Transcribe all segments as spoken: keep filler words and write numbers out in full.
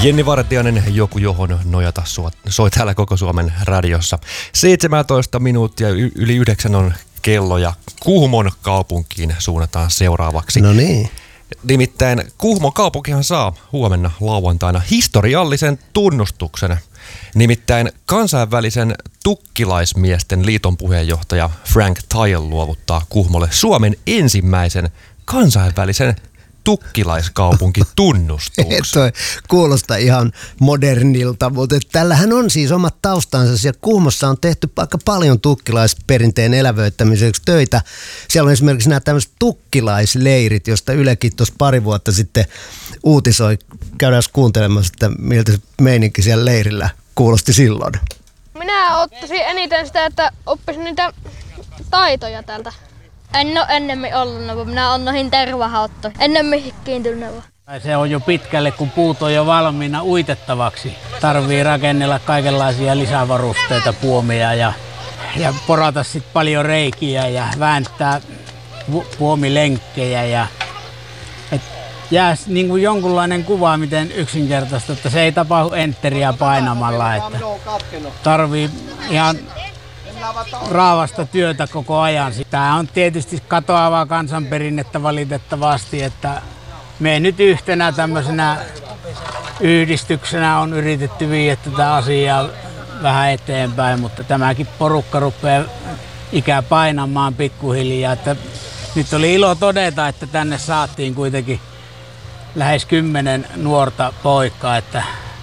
Jenni Vartiainen, joku johon nojata soi täällä koko Suomen radiossa. seitsemäntoista minuuttia yli yhdeksän on kello ja Kuhmon kaupunkiin suunnataan seuraavaksi. No niin. Nimittäin Kuhmon kaupunkihan saa huomenna lauantaina historiallisen tunnustuksen. Nimittäin kansainvälisen tukkilaismiesten liiton puheenjohtaja Frank Tile luovuttaa Kuhmolle Suomen ensimmäisen kansainvälisen tukkilaiskaupunkitunnustuksen. Toi kuulostaa ihan modernilta, mutta tällähän on siis omat taustansa. Siellä Kuhmossa on tehty aika paljon tukkilaisperinteen elävöittämiseksi töitä. Siellä on esimerkiksi nämä tämmöiset tukkilaisleirit, josta Ylekin tuossa pari vuotta sitten uutisoi. Käydään kuuntelemassa, että miltä se meininki siellä leirillä kuulosti silloin. Minä ottaisin eniten sitä, että oppisin niitä taitoja täältä. En ole ennemmin ollut, vaan minä olen noihin tervahautto. Ennemmin kiintynyt. Se on jo pitkälle, kun puut on jo valmiina uitettavaksi. Tarvii rakennella kaikenlaisia lisävarusteita, puomia ja, ja porata sitten paljon reikiä ja vääntää puomilenkkejä. Ja, et jää niin kuin jonkunlainen kuva, miten yksinkertaista, että se ei tapahdu enteriä painamalla. Että tarvii ihan raavasta työtä koko ajan. Tämä on tietysti katoavaa kansanperinnettä valitettavasti, että me nyt yhtenä tämmöisenä yhdistyksenä on yritetty viedä tätä asiaa vähän eteenpäin, mutta tämäkin porukka rupeaa ikää painamaan pikkuhiljaa. Että nyt oli ilo todeta, että tänne saatiin kuitenkin lähes kymmenen nuorta poikaa, että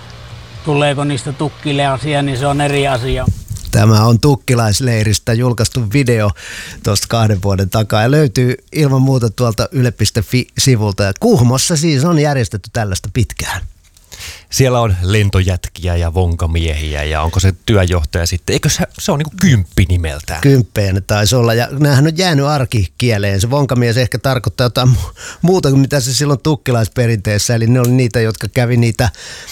tuleeko niistä tukkille asia, niin se on eri asia. Tämä on tukkilaisleiristä julkaistu video tuosta kahden vuoden takaa ja löytyy ilman muuta tuolta yle piste fi-sivulta. Ja Kuhmossa siis on järjestetty tällaista pitkään. Siellä on lentojätkiä ja vonkamiehiä ja onko se työjohtaja sitten, eikö se, se on niin kuin kymppi nimeltään? Kymppeen taisi olla ja näähän on jäänyt arkikieleen. Se vonkamies ehkä tarkoittaa jotain muuta kuin mitä se silloin tukkilaisperinteessä, eli ne oli niitä, jotka kävi niitä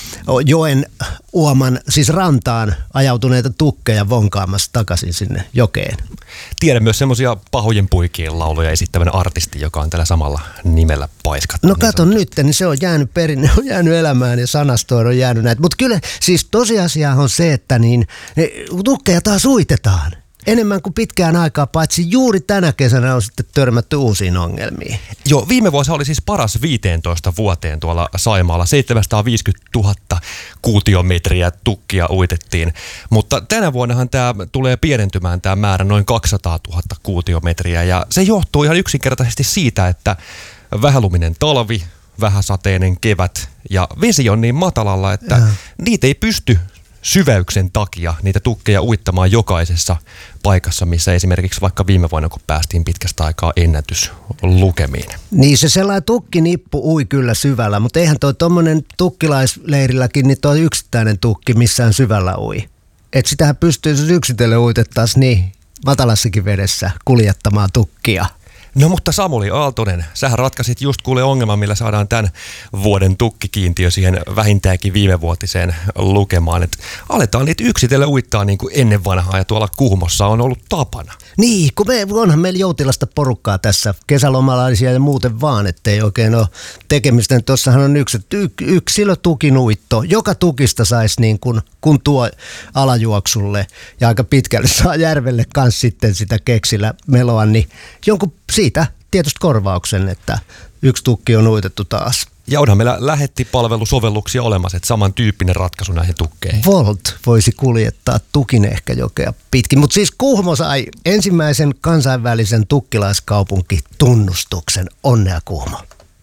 joen uoman, siis rantaan ajautuneita tukkeja vonkaamassa takaisin sinne jokeen. Tiedän myös semmoisia pahojen poikien lauluja esittävän artisti, joka on tällä samalla nimellä paiskattu. No kato nyt, niin se on jäänyt perinne, on jäänyt elämään ja sanastoon on jäänyt näitä. Mutta kyllä siis tosiasia on se, että niin, tukkeja taas uitetaan. Enemmän kuin pitkään aikaa, paitsi juuri tänä kesänä on sitten törmätty uusiin ongelmiin. Joo, viime vuosi oli siis paras viisitoista vuoteen tuolla Saimaalla. seitsemänsataaviisikymmentätuhatta kuutiometriä tukkia uitettiin. Mutta tänä vuonnahan tämä tulee pienentymään tämä määrä noin kaksisataatuhatta kuutiometriä. Ja se johtuu ihan yksinkertaisesti siitä, että vähäluminen talvi, vähäsateinen kevät ja vesi on niin matalalla, että ja. niitä ei pysty syväyksen takia niitä tukkeja uittamaan jokaisessa paikassa, missä esimerkiksi vaikka viime vuonna, kun päästiin pitkästä aikaa ennätyslukemiin. Niin se sellainen tukkinippu ui kyllä syvällä, mutta eihän toi tommonen tukkilaisleirilläkin, niin toi yksittäinen tukki missään syvällä ui. Et sitähän pystyy, jos yksitellen uitettaisiin niin matalassakin vedessä kuljettamaan tukkia. No mutta Samuli Aaltonen, sähän ratkaisit just kuule ongelman, millä saadaan tämän vuoden tukkikiintiö siihen vähintäänkin viimevuotiseen lukemaan. Että aletaan niitä yksitellen uittaa niin kuin ennen vanhaa ja tuolla Kuhmossa on ollut tapana. Niin, kun me, onhan meillä joutilasta porukkaa tässä, kesälomalaisia ja muuten vaan, ettei oikein ole tekemistä. Tuossahan on yksi, y, yksilötukinuitto, joka tukista saisi niin kuin, kun tuo alajuoksulle ja aika pitkälle saa järvelle kanssa sitten sitä keksillä meloa, niin jonkun siitä tietysti korvauksen, että yksi tukki on uitettu taas. Ja onhan meillä lähettipalvelusovelluksia olemassa, että samantyyppinen ratkaisu näihin tukkeihin. Volt voisi kuljettaa tukin ehkä jokea pitkin, mutta siis Kuhmo sai ensimmäisen kansainvälisen tukkilaiskaupunkitunnustuksen. Onnea Kuhmo.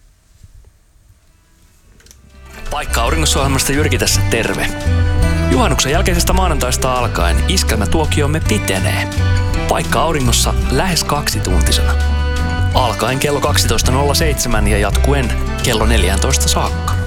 Paikka Auringossa-ohjelmasta Jyrki tässä terve. Juhannuksen jälkeisestä maanantaista alkaen iskelmätuokiomme pitenee. Paikka Auringossa lähes kaksituntisena. Alkaen kello kaksitoista nolla seitsemän ja jatkuen kello neljätoista saakka.